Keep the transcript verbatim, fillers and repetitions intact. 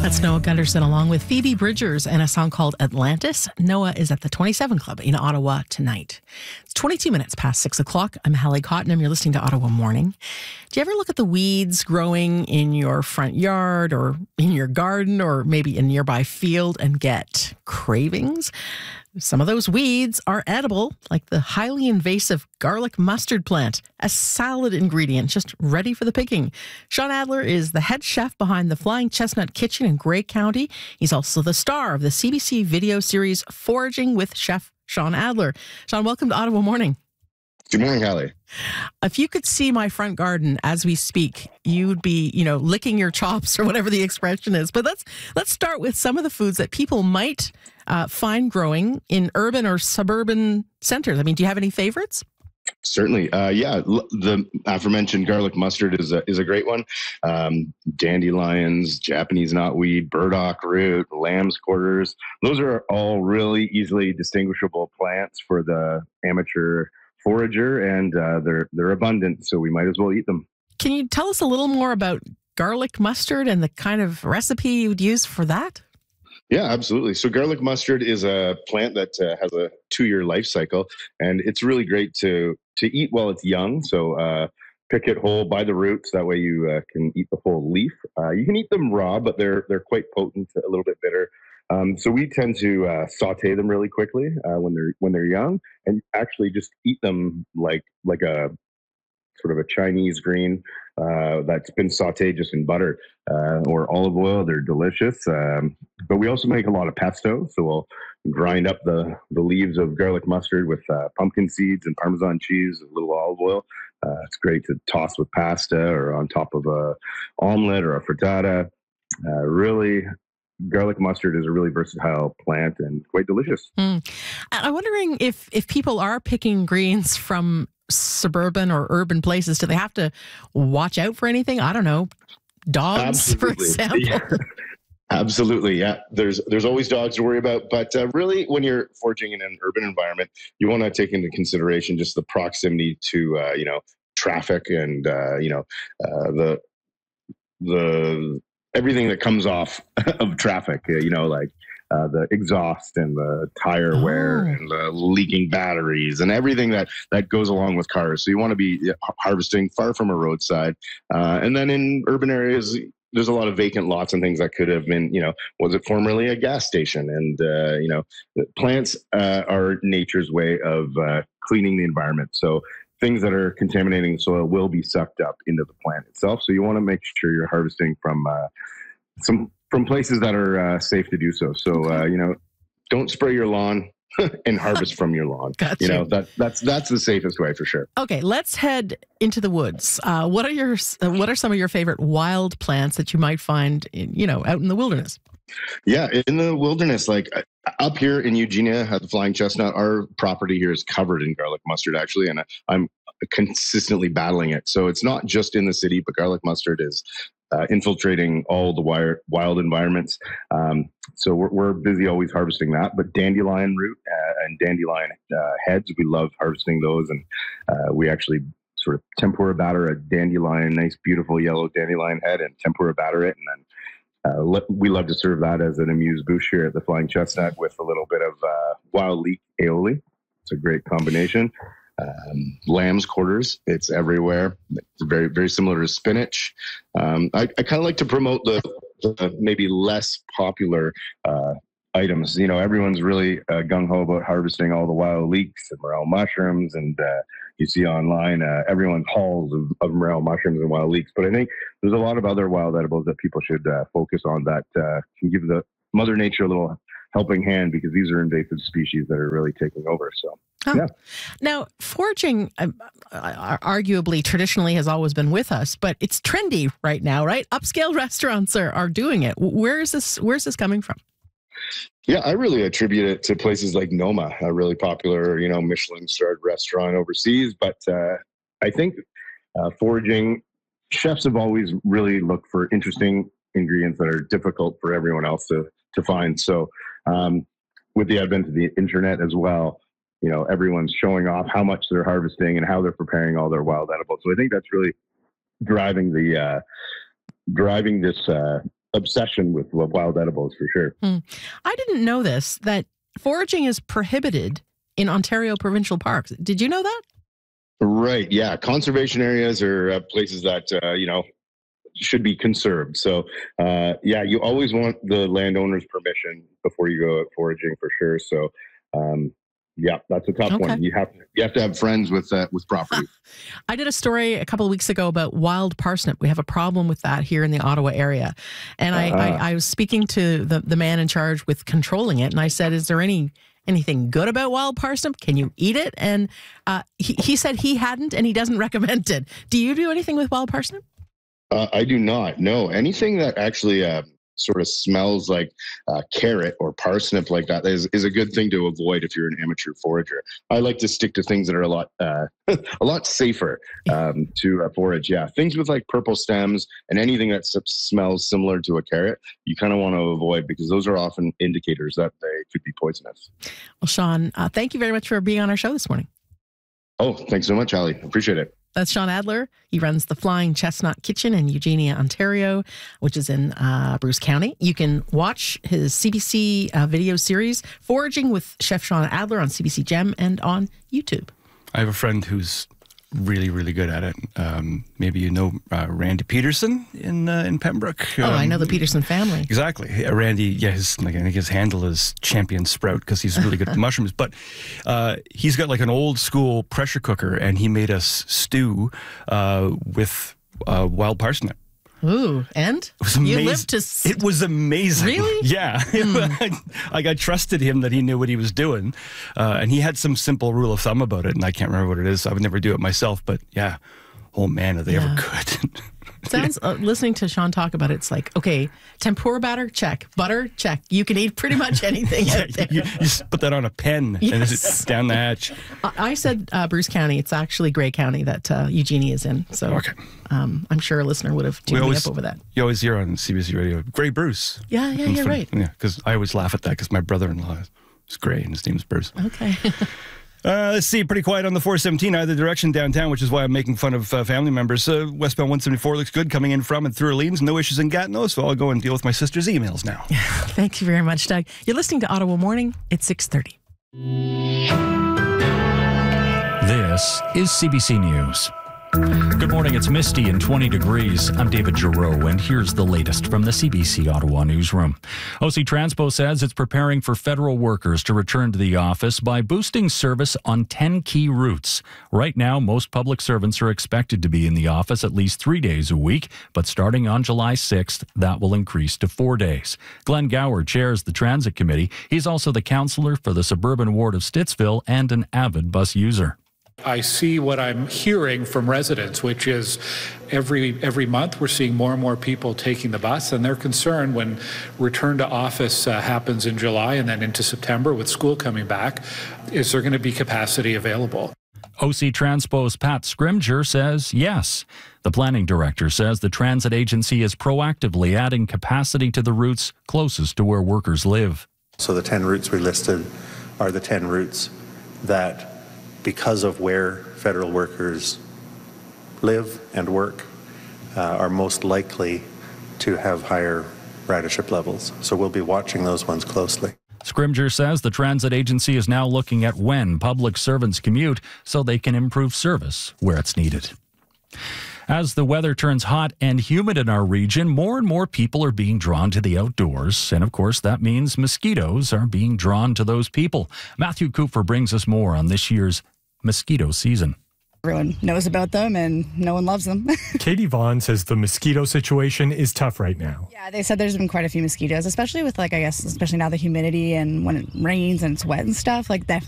That's Noah Gunderson along with Phoebe Bridgers and a song called Atlantis. Noah is at the twenty-seven Club in Ottawa tonight. It's twenty-two minutes past six o'clock. I'm Hallie Cottenham. You're listening to Ottawa Morning. Do you ever look at the weeds growing in your front yard or in your garden or maybe a nearby field and get cravings? Some of those weeds are edible, like the highly invasive garlic mustard plant, a salad ingredient just ready for the picking. Sean Adler is the head chef behind the Flying Chestnut Kitchen in Grey County. He's also the star of the C B C video series Foraging with Chef Sean Adler. Sean, welcome to Ottawa Morning. Good morning, Hallie. If you could see my front garden as we speak, you'd be, you know, licking your chops or whatever the expression is. But let's let's start with some of the foods that people might uh, find growing in urban or suburban centers. I mean, do you have any favorites? Certainly. Uh, yeah, the aforementioned garlic mustard is a, is a great one. Um, dandelions, Japanese knotweed, burdock root, lamb's quarters. Those are all really easily distinguishable plants for the amateur forager, and uh, they're they're abundant, so we might as well eat them. Can you tell us a little more about garlic mustard and the kind of recipe you'd use for that? Yeah, absolutely. So garlic mustard is a plant that uh, has a two-year life cycle, and it's really great to to eat while it's young. So uh, pick it whole by the roots. That way you uh, can eat the whole leaf. Uh, you can eat them raw, but they're they're quite potent, a little bit bitter. Um, so we tend to uh, saute them really quickly uh, when they're when they're young, and actually just eat them like like a sort of a Chinese green uh, that's been sauteed just in butter uh, or olive oil. They're delicious. Um, but we also make a lot of pesto, so we'll grind up the the leaves of garlic mustard with uh, pumpkin seeds and Parmesan cheese, a little olive oil. Uh, it's great to toss with pasta or on top of a omelet or a frittata. Uh, really. Garlic mustard is a really versatile plant and quite delicious. Mm. I'm wondering if, if people are picking greens from suburban or urban places, do they have to watch out for anything? I don't know, dogs, Absolutely. for example? Yeah. Absolutely, yeah. There's there's always dogs to worry about, but uh, really, when you're foraging in an urban environment, you want to take into consideration just the proximity to uh, you know traffic and uh, you know uh, the the everything that comes off of traffic, you know, like uh, the exhaust and the tire Oh. wear and the leaking batteries and everything that, that goes along with cars. So you want to be harvesting far from a roadside. Uh, and then in urban areas, there's a lot of vacant lots and things that could have been, you know, was it formerly a gas station? And, uh, you know, plants uh, are nature's way of uh, cleaning the environment. So things that are contaminating the soil will be sucked up into the plant itself. So you want to make sure you're harvesting from uh, some from places that are uh, safe to do so. So uh, you know, don't spray your lawn and harvest from your lawn. Gotcha. You know that that's that's the safest way for sure. Okay, let's head into the woods. Uh, what are your uh, what are some of your favorite wild plants that you might find, in, you know, out in the wilderness? Yeah, in the wilderness, like uh, up here in Eugenia at the Flying Chestnut, our property here is covered in garlic mustard, actually, and I'm consistently battling it. So it's not just in the city, but garlic mustard is uh, infiltrating all the wire, wild environments. Um, so we're, we're busy always harvesting that. But dandelion root uh, and dandelion uh, heads, we love harvesting those, and uh, we actually sort of tempura batter a dandelion, nice, beautiful yellow dandelion head, and tempura batter it, and then Uh, le- we love to serve that as an amuse-bouche here at the Flying Chestnut with a little bit of uh, wild leek aioli. It's a great combination. Um, lamb's quarters, it's everywhere. It's very, very similar to spinach. Um, I, I kind of like to promote the, the maybe less popular uh, items. You know, everyone's really uh, gung-ho about harvesting all the wild leeks and morel mushrooms, and uh, you see online uh, everyone's hauls of, of morel mushrooms and wild leeks. But I think there's a lot of other wild edibles that people should uh, focus on that uh, can give the Mother Nature a little helping hand, because these are invasive species that are really taking over. So, Oh. yeah. Now, foraging uh, uh, arguably traditionally has always been with us, but it's trendy right now, right? Upscale restaurants are, are doing it. Where is this? Where's this coming from? Yeah, I really attribute it to places like Noma, a really popular, you know, Michelin-starred restaurant overseas. But uh, I think uh, foraging, chefs have always really looked for interesting ingredients that are difficult for everyone else to to find. So um, with the advent of the internet as well, you know, everyone's showing off how much they're harvesting and how they're preparing all their wild edibles. So I think that's really driving the uh, driving this uh, obsession with wild edibles for sure. Mm. I didn't know this, that foraging is prohibited in Ontario provincial parks. Did you know that? Right. Yeah. Conservation areas are uh, places that, uh, you know, should be conserved. So, uh, yeah, you always want the landowner's permission before you go out foraging for sure. So, um, yeah, that's a tough Okay. one. You have you have to have friends with uh, with property. I did a story a couple of weeks ago about wild parsnip. We have a problem with that here in the Ottawa area. And I, Uh-huh. I, I was speaking to the, the man in charge with controlling it. And I said, is there any anything good about wild parsnip? Can you eat it? And uh, he, he said he hadn't and he doesn't recommend it. Do you do anything with wild parsnip? Uh, I do not. No, anything that actually uh, sort of smells like uh, carrot or parsnip like that is, is a good thing to avoid if you're an amateur forager. I like to stick to things that are a lot uh, a lot safer um, to uh, forage. Yeah, things with like purple stems and anything that s- smells similar to a carrot, you kind of want to avoid because those are often indicators that they could be poisonous. Well, Sean, uh, thank you very much for being on our show this morning. Oh, thanks so much, Ali. Appreciate it. That's Sean Adler. He runs the Flying Chestnut Kitchen in Eugenia, Ontario, which is in uh, Bruce County. You can watch his C B C uh, video series, Foraging with Chef Sean Adler, on C B C Gem and on YouTube. I have a friend who's really, really good at it. Um, maybe you know uh, Randy Peterson in uh, in Pembroke. Oh, Um, I know the Peterson family. Exactly. Uh, Randy, yeah, his, like, I think his handle is Champion Sprout because he's really good at mushrooms. But uh, he's got like an old school pressure cooker and he made us stew uh, with uh, wild parsnip. Ooh, and It was you amazing. lived to s- It was amazing. Really? Yeah. Like I trusted him that he knew what he was doing. Uh, and he had some simple rule of thumb about it. And I can't remember what it is. I would never do it myself. But yeah, oh man, are they Yeah. ever good? Sounds, uh, listening to Sean talk about it, it's like, okay, tempura batter, check. Butter, check. You can eat pretty much anything Yeah, out there. you, you just put that on a pen and Yes. it's down the hatch. I I said uh, Bruce County. It's actually Grey County that uh, Eugenia is in. So Okay. um, I'm sure a listener would have tuned me always- up over that. You always hear on C B C Radio, Gray Bruce. Yeah, yeah, It's you're funny. right. Yeah, because I always laugh at that because my brother-in-law is Gray and his name's Bruce. Okay. Uh, let's see, pretty quiet on the four seventeen either direction downtown, which is why I'm making fun of uh, family members. Uh, westbound one seventy-four looks good coming in from and through Orleans. No issues in Gatineau, so I'll go and deal with my sister's emails now. Thank you very much, Doug. You're listening to Ottawa Morning. It's six thirty. This is C B C News. Good morning. It's misty and twenty degrees. I'm David Giroux, and here's the latest from the C B C Ottawa newsroom. O C Transpo says it's preparing for federal workers to return to the office by boosting service on ten key routes. Right now, most public servants are expected to be in the office at least three days a week, but starting on July sixth, that will increase to four days. Glenn Gower chairs the Transit Committee. He's also the councillor for the suburban ward of Stittsville and an avid bus user. I see what I'm hearing from residents, which is every every month we're seeing more and more people taking the bus, and they're concerned when return to office uh, happens in July and then into September with school coming back, is there going to be capacity available? O C Transpo's Pat Scrimger says yes. The planning director says the transit agency is proactively adding capacity to the routes closest to where workers live. So the ten routes we listed are the ten routes that, because of where federal workers live and work, uh, are most likely to have higher ridership levels. So we'll be watching those ones closely. Scrimger says the transit agency is now looking at when public servants commute so they can improve service where it's needed. As the weather turns hot and humid in our region, more and more people are being drawn to the outdoors. And of course, that means mosquitoes are being drawn to those people. Matthew Cooper brings us more on this year's mosquito season. Everyone knows about them and no one loves them. Katie Vaughn says the mosquito situation is tough right now. Yeah, they said there's been quite a few mosquitoes, especially with, like, I guess, especially now the humidity and when it rains and it's wet and stuff. Like, definitely